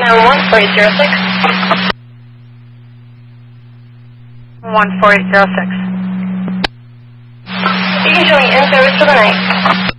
911-4806. 14806. Usually in service for the night.